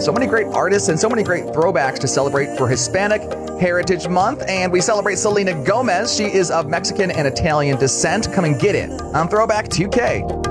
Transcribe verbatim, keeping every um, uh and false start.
So many great artists and so many great throwbacks to celebrate for Hispanic Heritage Month. And we celebrate Selena Gomez. She is of Mexican and Italian descent. Come and get it on Throwback two K.